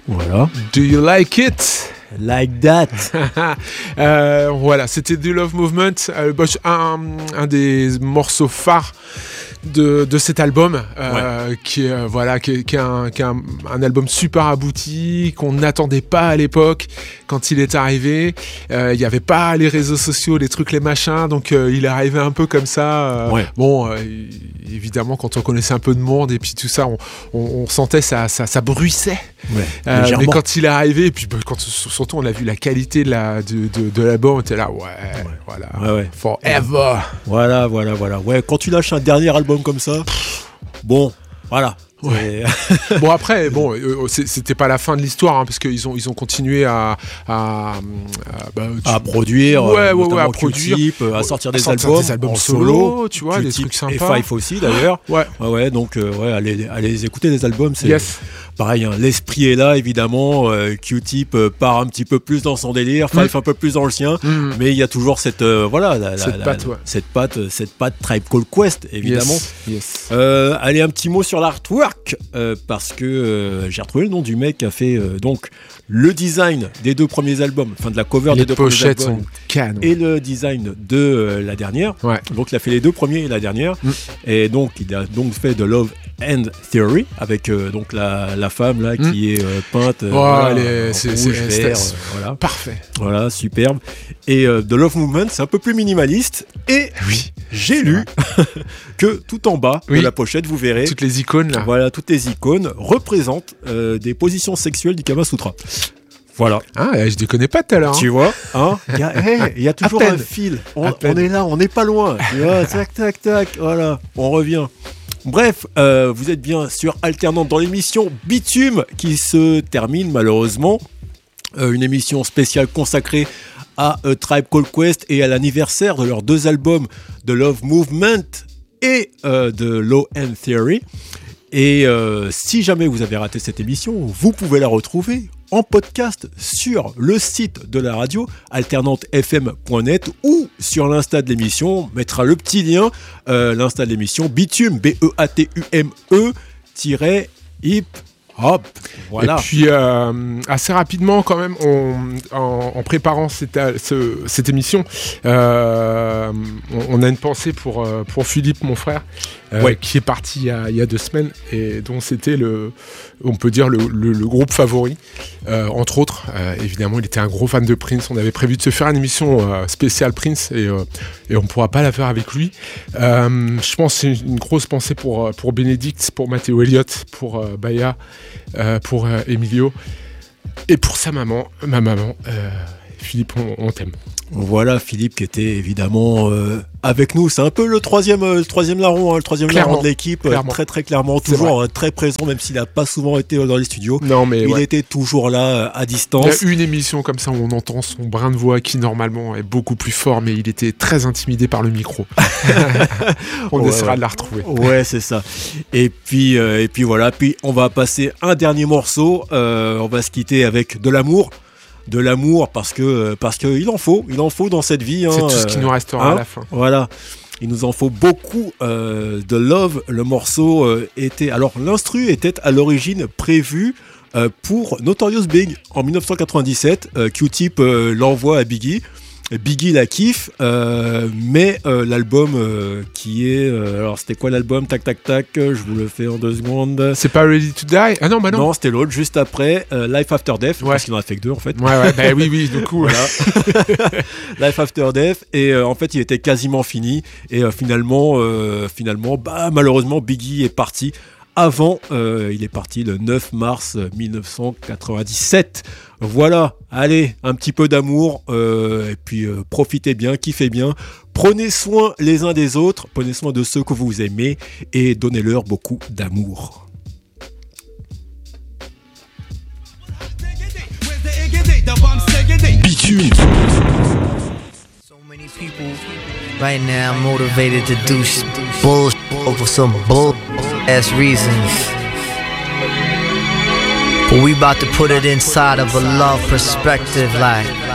Voilà. Do you like it? Like that. Voilà, c'était The Love Movement, un des morceaux phares de cet album, qui est un album super abouti, qu'on n'attendait pas à l'époque quand il est arrivé. Il n'y avait pas les réseaux sociaux, les trucs, les machins, donc il est arrivé un peu comme ça. Évidemment, quand on connaissait un peu de monde et puis tout ça, on sentait ça bruissait. Mais quand il est arrivé, et puis quand surtout on a vu la qualité de l'album, on était là, forever. Voilà. Ouais, quand tu lâches un dernier album comme ça, bon, voilà. Ouais. Bon après, c'était pas la fin de l'histoire, parce qu'ils ont continué à produire, à produire, Q-Tip, à sortir des albums en solo, tu vois, des trucs sympas. Et Five aussi d'ailleurs. Donc allez écouter les albums, c'est pareil, l'esprit est là évidemment. Q-Tip part un petit peu plus dans son délire, Five un peu plus dans le sien, mais il y a toujours cette cette patte Tribe Called Quest évidemment. Allez, un petit mot sur l'artwork. Parce que j'ai retrouvé le nom du mec qui a fait donc le design des deux premiers albums, enfin de la cover des deux premiers albums, et le design de la dernière. Donc il a fait les deux premiers et la dernière, et donc il a donc fait The Love and Theory avec donc la femme là qui est peinte rouge, vert, parfait. Voilà, superbe. Et The Love Movement, c'est un peu plus minimaliste. Et j'ai lu que tout en bas de la pochette, vous verrez toutes les icônes là. Voilà, toutes les icônes représentent des positions sexuelles du Kama Sutra. Voilà. Je ne connais pas tout à l'heure. Tu vois, il y a toujours un fil. On est là, on n'est pas loin. Tu vois, tac, voilà, on revient. Bref, vous êtes bien sur Alternante dans l'émission Bitume qui se termine malheureusement. Une émission spéciale consacrée à Tribe Called Quest et à l'anniversaire de leurs deux albums, The Love Movement et The Law and Theory. Et si jamais vous avez raté cette émission, vous pouvez la retrouver en podcast sur le site de la radio alternantefm.net ou sur l'insta de l'émission. On mettra le petit lien, l'insta de l'émission Bitume, BEATUME-hip hop. Voilà. Et puis assez rapidement quand même, en préparant cette émission, on a une pensée pour Philippe, mon frère, qui est parti il y a 2 semaines et dont c'était on peut dire le groupe favori, entre autres. Évidemment, il était un gros fan de Prince. On avait prévu de se faire une émission spéciale Prince et on ne pourra pas la faire avec lui. Je pense que c'est une grosse pensée pour Bénédicte, pour Matteo Elliott, pour Baya, pour Emilio et pour sa maman, ma maman. Philippe, on t'aime. Voilà, Philippe qui était évidemment avec nous. C'est un peu le troisième larron, le troisième larron de l'équipe. Très très clairement, toujours très présent, même s'il n'a pas souvent été dans les studios. Non, mais il était toujours là à distance. Il y a une émission comme ça où on entend son brin de voix qui normalement est beaucoup plus fort, mais il était très intimidé par le micro. On essaiera de la retrouver. Ouais, c'est ça. Et puis voilà. Puis on va passer un dernier morceau. On va se quitter avec de l'amour parce que il en faut dans cette vie. C'est tout ce qui nous restera à la fin. Voilà. Il nous en faut beaucoup de Love. Le morceau l'instru était à l'origine prévu pour Notorious Big en 1997. Q-Tip l'envoie à Biggie. Biggie la kiffe, mais l'album qui est... alors c'était quoi l'album? Tac, je vous le fais en 2 secondes. C'est pas Ready to Die? Ah non, bah non. Non, c'était l'autre, juste après, Life After Death, parce qu'il en a fait que 2 en fait. Ouais, bah oui, du coup. Voilà. Life After Death, et en fait il était quasiment fini, et finalement, malheureusement Biggie est parti. Il est parti le 9 mars 1997. Voilà, allez, un petit peu d'amour, et puis profitez bien, kiffez bien, prenez soin les uns des autres, prenez soin de ceux que vous aimez, et donnez-leur beaucoup d'amour. Bitume. So many people right now motivated to do bullshit over some bull-ass reasons. But we about to put it inside of a love perspective, like